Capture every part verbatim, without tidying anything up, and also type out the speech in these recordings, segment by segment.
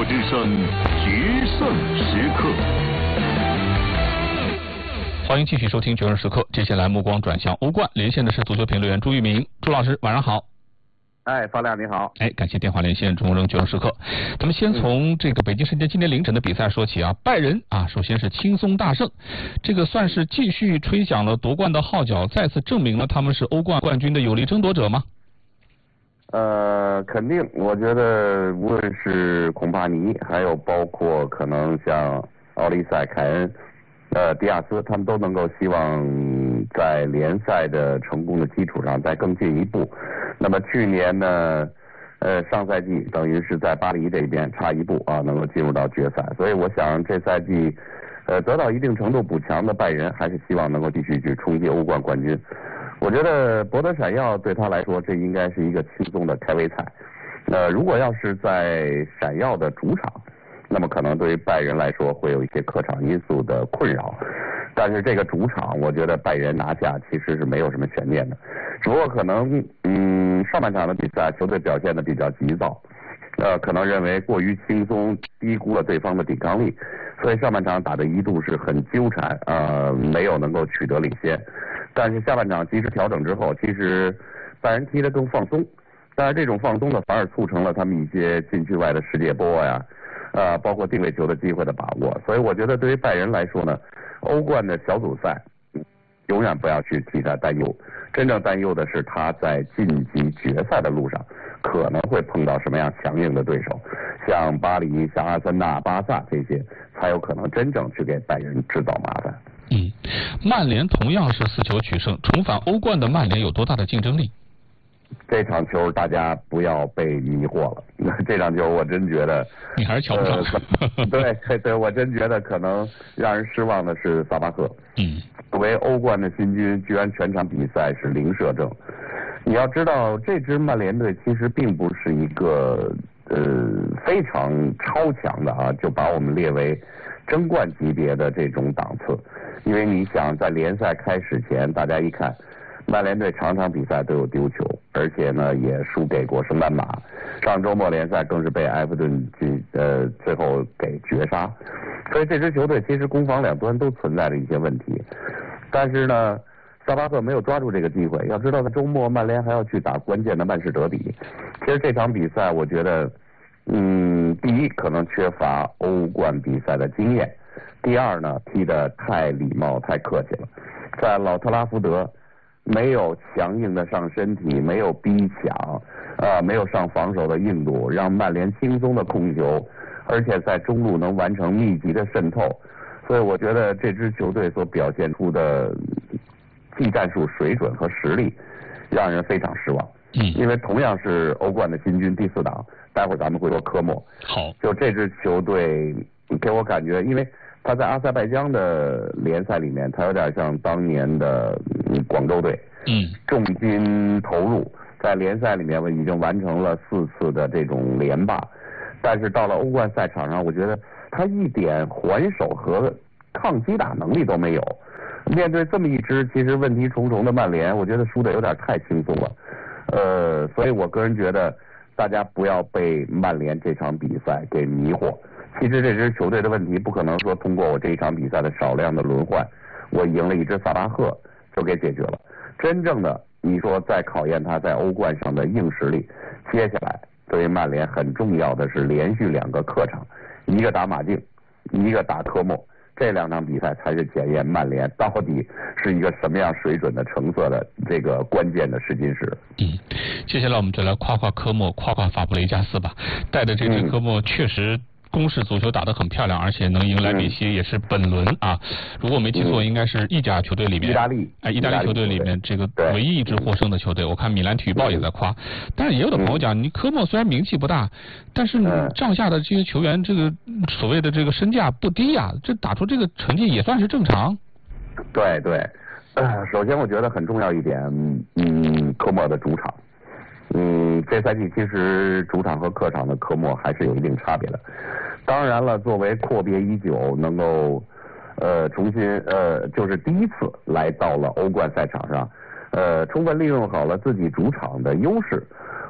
之声决胜时刻。 欢迎继续收听《决胜时刻》，接下来目光转向欧冠，连线的是足球评论员朱玉明，朱老师晚上好。 哎，方亮你好。 哎，感谢电话连线中扔决胜时刻。咱们先从这个北京时间今天凌晨的比赛说起啊，拜仁啊，首先是轻松大胜，这个算是继续吹响了夺冠的号角，再次证明了他们是欧冠冠军的有力争夺者吗？ 呃，肯定，我觉得无论是孔帕尼，还有包括可能像奥利塞、凯恩、呃迪亚斯，他们都能够希望在联赛的成功的基础上再更进一步。那么去年呢，呃上赛季等于是在巴黎这边差一步啊，能够进入到决赛，所以我想这赛季，呃得到一定程度补强的拜仁，还是希望能够继续去冲击欧冠冠军。我觉得博德闪耀对他来说，这应该是一个轻松的开胃菜。呃，如果要是在闪耀的主场，那么可能对于拜仁来说会有一些客场因素的困扰。但是这个主场，我觉得拜仁拿下其实是没有什么悬念的，只不过可能嗯上半场的比赛球队表现的比较急躁，呃可能认为过于轻松，低估了对方的抵抗力，所以上半场打的一度是很纠缠，呃没有能够取得领先。但是下半场及时调整之后，其实拜仁踢得更放松，但是这种放松呢，反而促成了他们一些禁区外的世界波呀，呃，包括定位球的机会的把握。所以我觉得对于拜仁来说呢，欧冠的小组赛永远不要去替他担忧，真正担忧的是他在晋级决赛的路上可能会碰到什么样强硬的对手，像巴黎、像阿森纳、巴萨这些，才有可能真正去给拜仁制造麻烦。 嗯，曼联同样是四球取胜，重返欧冠的曼联有多大的竞争力？ 这场球大家不要被迷惑了，这场球我真觉得你还是瞧不上。 呃、对对，我真觉得可能让人失望的是萨巴赫。 嗯， 作为欧冠的新军，居然全场比赛是零射正。你要知道，这支曼联队其实并不是一个呃非常超强的啊，就把我们列为争冠级别的这种档次。因为你想，在联赛开始前，大家一看，曼联队场场比赛都有丢球，而且呢也输给过圣丹马，上周末联赛更是被埃弗顿进呃最后给绝杀，所以这支球队其实攻防两端都存在着一些问题。但是呢，萨巴赫没有抓住这个机会。要知道，在周末曼联还要去打关键的曼市德比。其实这场比赛，我觉得，嗯，第一可能缺乏欧冠比赛的经验。第二呢，踢得太礼貌太客气了，在老特拉福德没有强硬的上身体，没有逼抢，呃，没有上防守的硬度，让曼联轻松的控球，而且在中路能完成密集的渗透，所以我觉得这支球队所表现出的技战术水准和实力，让人非常失望。 嗯， 因为同样是欧冠的新军第四档，待会儿咱们会说科莫。 好， 就这支球队给我感觉，因为他在阿塞拜疆的联赛里面，他有点像当年的广州队， 嗯， 重金投入，在联赛里面已经完成了四次的这种连霸，但是到了欧冠赛场上，我觉得他一点还手和抗击打能力都没有。面对这么一支其实问题重重的曼联，我觉得输的有点太轻松了。呃，所以我个人觉得，大家不要被曼联这场比赛给迷惑。其实这支球队的问题不可能说通过我这一场比赛的少量的轮换，我赢了一支萨巴赫就给解决了。真正的你说在考验他在欧冠上的硬实力，接下来对于曼联很重要的是连续两个客场，一个打马竞，一个打科莫。这两场比赛才是检验曼联到底是一个什么样水准的成色的这个关键的试金石。 嗯，接下来我们就来夸夸科莫，夸夸法布雷加斯吧。带的这支科莫确实攻势足球打得很漂亮，而且能迎来梅西也是本轮啊，如果没记错，应该是意甲球队里面， 意大利， 哎，意大利球队里面这个唯一一支获胜的球队。我看米兰体育报也在夸，但是也有的朋友讲，你科莫虽然名气不大，但是你帐下的这些球员，这个所谓的这个身价不低呀，这打出这个成绩也算是正常。 对对，呃，首先我觉得很重要一点，嗯，科莫的主场。嗯，这赛季其实主场和客场的科莫还是有一定差别的。当然了，作为阔别已久，能够呃重新呃就是第一次来到了欧冠赛场上，呃充分利用好了自己主场的优势。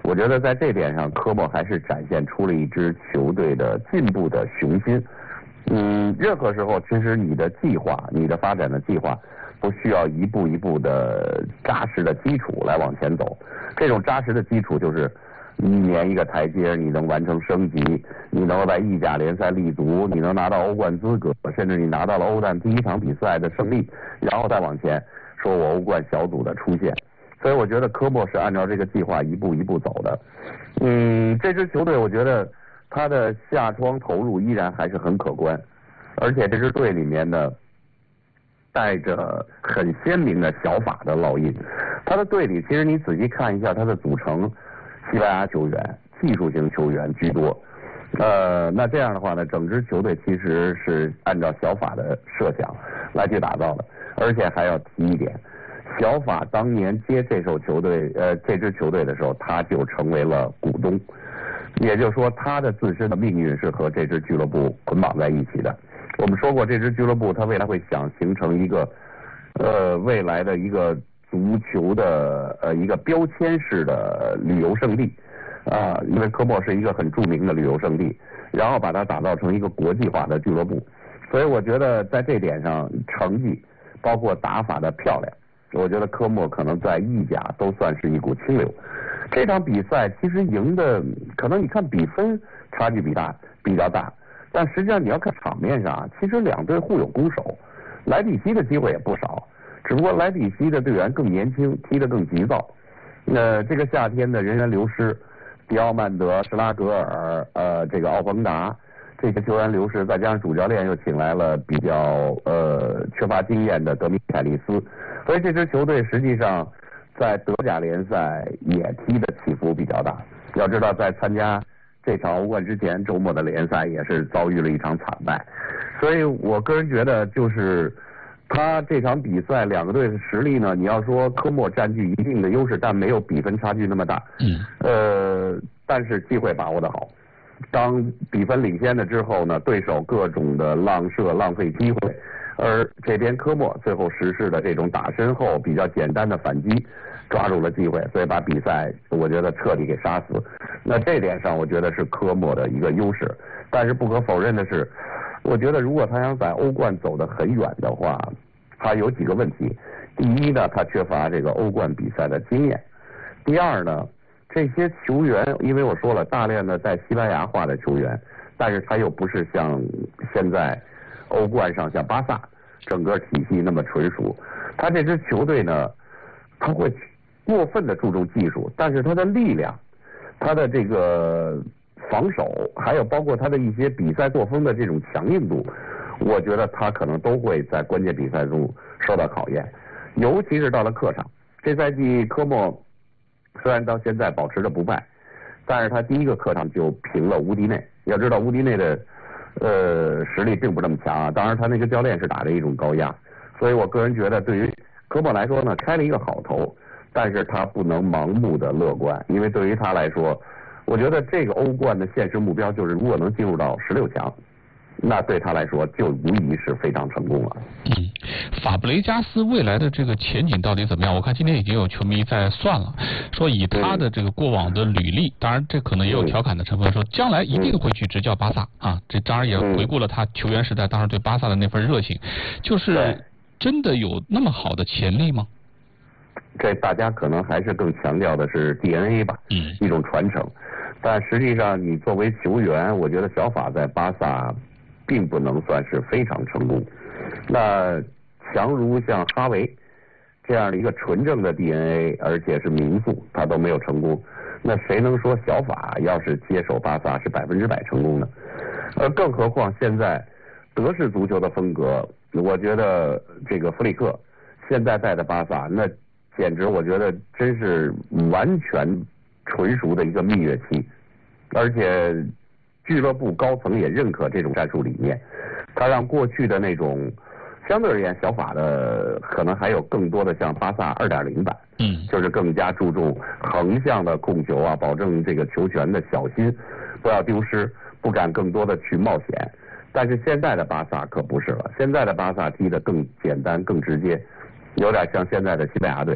我觉得在这点上，科莫还是展现出了一支球队的进步的雄心。嗯，任何时候，其实你的计划、你的发展的计划，不需要一步一步的扎实的基础来往前走。这种扎实的基础就是一年一个台阶，你能完成升级，你能够在意甲联赛立足，你能拿到欧冠资格，甚至你拿到了欧战第一场比赛的胜利，然后再往前说我欧冠小组的出线。所以我觉得科莫是按照这个计划一步一步走的。嗯，这支球队我觉得他的夏窗投入依然还是很可观，而且这支队里面呢带着很鲜明的小法的烙印。他的队里其实你仔细看一下他的组成，西班牙球员、技术型球员居多。呃，那这样的话呢，整支球队其实是按照小法的设想来去打造的。而且还要提一点，小法当年接这手球队，呃，这支球队的时候，他就成为了股东，也就是说，他的自身的命运是和这支俱乐部捆绑在一起的。我们说过，这支俱乐部它未来会想形成一个，呃，未来的一个足球的呃一个标签式的旅游胜地，啊，因为科莫是一个很著名的旅游胜地，然后把它打造成一个国际化的俱乐部，所以我觉得在这点上成绩。包括打法的漂亮，我觉得科莫可能在意甲都算是一股清流。这场比赛其实赢的，可能你看比分差距比大比较大，但实际上你要看场面上，其实两队互有攻守，莱比锡的机会也不少，只不过莱比锡的队员更年轻，踢得更急躁。那这个夏天的人员流失，迪奥曼德、施拉格尔、呃，这个奥彭达。这些球员流失，再加上主教练又请来了比较呃缺乏经验的德米凯利斯，所以这支球队实际上在德甲联赛也踢的起伏比较大。要知道，在参加这场欧冠之前，周末的联赛也是遭遇了一场惨败，所以我个人觉得，就是他这场比赛两个队的实力呢，你要说科莫占据一定的优势，但没有比分差距那么大。 嗯。 呃，但是机会把握得好。当比分领先了之后呢，对手各种的浪射浪费机会，而这边科莫最后实施的这种打身后比较简单的反击，抓住了机会，所以把比赛我觉得彻底给杀死。那这点上我觉得是科莫的一个优势，但是不可否认的是，我觉得如果他想在欧冠走得很远的话，他有几个问题。第一呢，他缺乏这个欧冠比赛的经验；第二呢，这些球员，因为我说了，大量的在西班牙化的球员，但是他又不是像现在欧冠上像巴萨整个体系那么纯熟。他这支球队呢，他会过分的注重技术，但是他的力量、他的这个防守，还有包括他的一些比赛作风的这种强硬度，我觉得他可能都会在关键比赛中受到考验，尤其是到了客场。这赛季科莫虽然到现在保持着不败，但是他第一个客场就平了乌迪内。要知道乌迪内的呃实力并不这么强啊，当然他那个教练是打着一种高压，所以我个人觉得对于科莫来说呢，开了一个好头，但是他不能盲目的乐观，因为对于他来说，我觉得这个欧冠的现实目标就是如果能进入到十六强，那对他来说就无疑是非常成功了。 嗯，法布雷加斯未来的这个前景到底怎么样？我看今天已经有球迷在算了，说以他的这个过往的履历，当然这可能也有调侃的成分，说将来一定会去执教巴萨啊。这当然也回顾了他球员时代当时对巴萨的那份热情，就是真的有那么好的潜力吗？ 这大家可能还是更强调的是 D N A 吧， 嗯， 一种传承。但实际上，你作为球员，我觉得小法在巴萨并不能算是非常成功。那强如像哈维这样的一个纯正的 D N A， 而且是名宿，他都没有成功。那谁能说小法要是接手巴萨是百分之百成功呢？呃，更何况现在德式足球的风格，我觉得这个弗里克现在带的巴萨，那简直我觉得真是完全纯熟的一个蜜月期，而且俱乐部高层也认可这种战术理念，他让过去的那种相对而言小法的可能还有更多的像巴萨 二点零 版， 嗯， 就是更加注重横向的控球啊，保证这个球权的小心，不要丢失，不敢更多的去冒险。但是现在的巴萨可不是了，现在的巴萨踢得更简单更直接，有点像现在的西班牙队。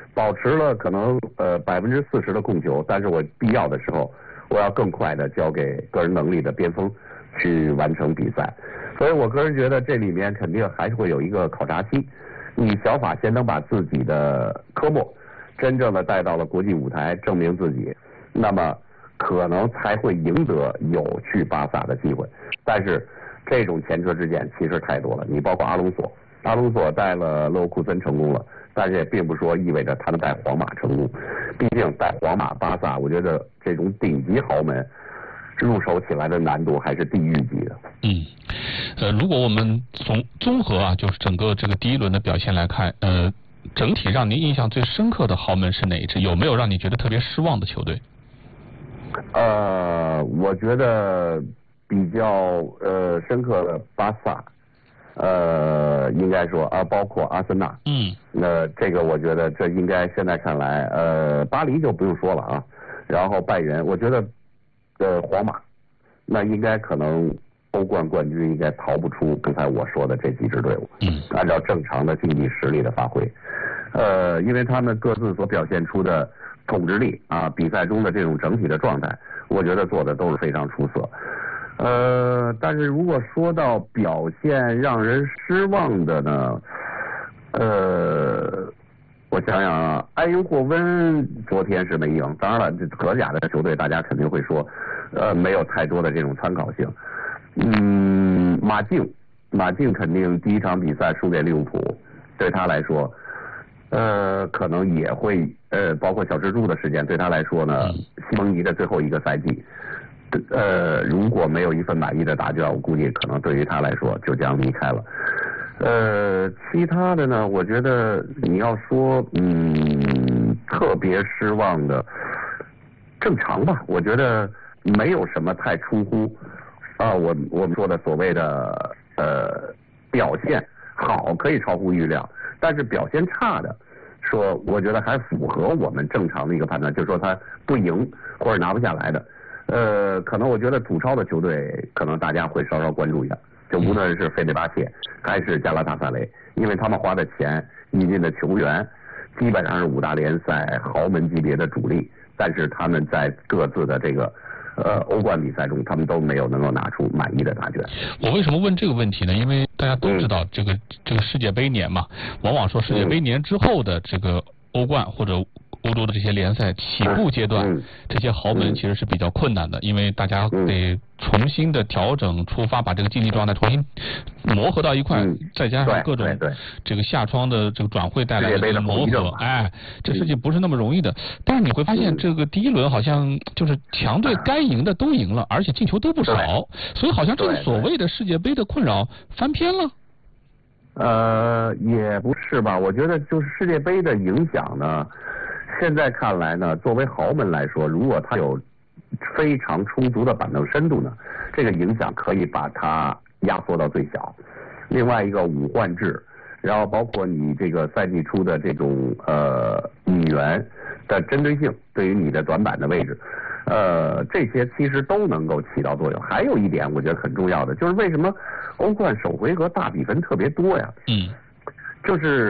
保持了可能呃百分之四十的控球，但是我必要的时候，我要更快的交给个人能力的边锋去完成比赛。所以我个人觉得这里面肯定还是会有一个考察期。你小法先能把自己的科目真正的带到了国际舞台，证明自己，那么可能才会赢得有去巴萨的机会。但是这种前车之鉴其实太多了，你包括阿隆索，阿隆索带了勒沃库森成功了，但是也并不说意味着他能带皇马成功。毕竟带皇马、巴萨，我觉得这种顶级豪门入手起来的难度还是地狱级的。 嗯，呃，如果我们从综合啊，就是整个这个第一轮的表现来看，呃，整体让您印象最深刻的豪门是哪一支？有没有让你觉得特别失望的球队？ 呃，我觉得比较呃深刻的巴萨，呃，应该说啊，包括阿森纳。 嗯。 那这个我觉得这应该现在看来，呃，巴黎就不用说了啊，然后拜仁，我觉得呃皇马，那应该可能欧冠冠军应该逃不出刚才我说的这几支队伍。 嗯。 按照正常的竞技实力的发挥，呃，因为他们各自所表现出的统治力啊，比赛中的这种整体的状态，我觉得做的都是非常出色。呃，但是如果说到表现让人失望的呢，呃，我想想啊，埃因霍温昨天是没赢，当然了，这荷甲的球队大家肯定会说，呃，没有太多的这种参考性。嗯，马竞，马竞肯定第一场比赛输给利物浦，对他来说，呃，可能也会呃，包括小蜘蛛的事件，对他来说呢，西蒙尼的最后一个赛季。呃，如果没有一份满意的答卷，我估计可能对于他来说就将离开了。呃，其他的呢，我觉得你要说嗯特别失望的，正常吧，我觉得没有什么太出乎啊我我们说的所谓的呃表现好可以超乎预料，但是表现差的，说我觉得还符合我们正常的一个判断，就是说他不赢或者拿不下来的。呃，可能我觉得土超的球队，可能大家会稍稍关注一下，就无论是费内巴切还是加拉塔萨雷，因为他们花的钱引进的球员，基本上是五大联赛豪门级别的主力，但是他们在各自的这个呃欧冠比赛中，他们都没有能够拿出满意的答卷。 我为什么问这个问题呢？因为大家都知道这个、嗯、这个世界杯年嘛，往往说世界杯年之后的这个欧冠或者欧洲的这些联赛起步阶段， 嗯、 这些豪门其实是比较困难的，因为大家得重新的调整出发，把这个竞技状态重新磨合到一块， 嗯、 再加上各种这个夏窗的这个转会带来的这个磨合，哎，这事情不是那么容易的。但是你会发现，这个第一轮好像就是强队该赢的都赢了，而且进球都不少，所以好像这个所谓的世界杯的困扰翻篇了。 呃，也不是吧？我觉得就是世界杯的影响呢。现在看来呢，作为豪门来说，如果他有非常充足的板凳深度呢，这个影响可以把它压缩到最小。另外一个五换制，然后包括你这个赛季初的这种呃引援的针对性，对于你的短板的位置，呃，这些其实都能够起到作用。还有一点我觉得很重要的，就是为什么欧冠首回合大比分特别多呀？ 嗯， 就是。